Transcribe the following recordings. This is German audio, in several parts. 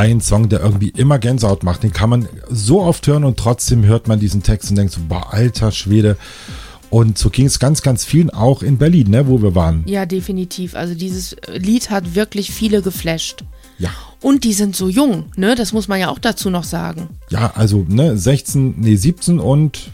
ein Song, der irgendwie immer Gänsehaut macht. Den kann man so oft hören und trotzdem hört man diesen Text und denkt so, boah, alter Schwede. Und so ging es ganz, ganz vielen auch in Berlin, ne, wo wir waren. Ja, definitiv. Also dieses Lied hat wirklich viele geflasht. Ja. Und die sind so jung, ne? Das muss man ja auch dazu noch sagen. Ja, also 17 und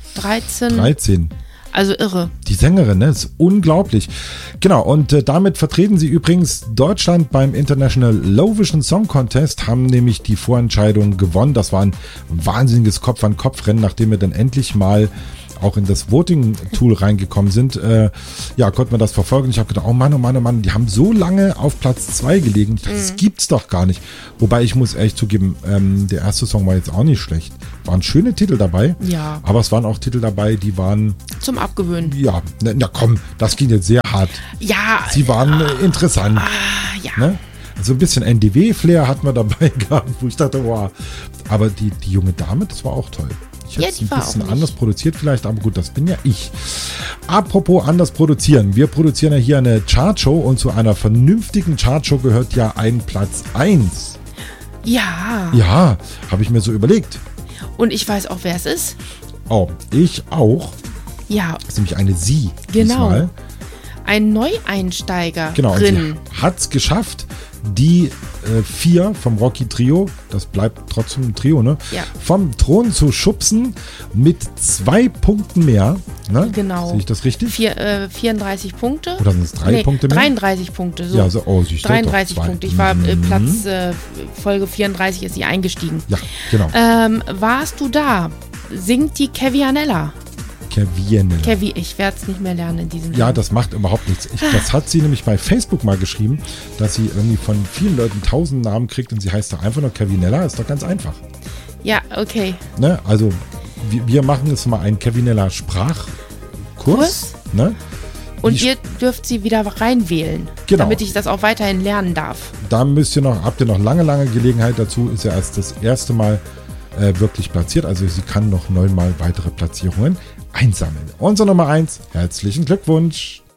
13. Also irre. Die Sängerin, ne, ist unglaublich. Genau, und damit vertreten sie übrigens Deutschland beim International Low-Vision Song Contest, haben nämlich die Vorentscheidung gewonnen. Das war ein wahnsinniges Kopf-an-Kopf-Rennen, nachdem wir dann endlich mal auch in das Voting-Tool reingekommen sind, konnte man das verfolgen. Ich habe gedacht, oh Mann, die haben so lange auf Platz 2 gelegen. Ich dachte, das gibt's doch gar nicht. Wobei ich muss ehrlich zugeben, der erste Song war jetzt auch nicht schlecht. Waren schöne Titel dabei, ja. Aber es waren auch Titel dabei, die waren... Zum Abgewöhnen. Ja, na komm, das ging jetzt sehr hart. Ja. Sie waren interessant. Ja. Ne? So ein bisschen NDW-Flair hatten wir dabei gehabt, wo ich dachte, wow. Aber die junge Dame, das war auch toll. Ich hätte es ein bisschen anders produziert vielleicht, aber gut, das bin ja ich. Apropos anders produzieren. Wir produzieren ja hier eine Chartshow und zu einer vernünftigen Chartshow gehört ja ein Platz 1. Ja. Ja, habe ich mir so überlegt. Und ich weiß auch, wer es ist. Oh, ich auch. Ja. Das ist nämlich eine Sie. Genau. Diesmal. Ein Neueinsteiger. Genau, und sie hat es geschafft, die 4 vom Rocky Trio, das bleibt trotzdem ein Trio, ne? Ja. Vom Thron zu schubsen mit 2 Punkten mehr. Ne? Genau. Sehe ich das richtig? 34 Punkte. Oder sind es 3 Punkte mehr? 33 Punkte. So. Ja, sie steht 33 doch 2. Punkte. Ich war Folge 34 ist sie eingestiegen. Ja, genau. Warst du da? Singt die Kevianella. Kevi, ich werde es nicht mehr lernen in diesem Ja, Jahr. das macht überhaupt nichts. Das hat sie nämlich bei Facebook mal geschrieben, dass sie irgendwie von vielen Leuten 1000 Namen kriegt und sie heißt doch einfach nur Kevinella. Ist doch ganz einfach. Ja, okay. Ne? Also, wir machen jetzt mal einen Kevinella-Sprachkurs. Ne? Und ihr dürft sie wieder reinwählen, genau. Damit ich das auch weiterhin lernen darf. Da habt ihr noch lange Gelegenheit dazu. Ist ja erst das erste Mal wirklich platziert. Also sie kann noch 9 Mal weitere Platzierungen einsammeln. Unsere Nummer 1, herzlichen Glückwunsch.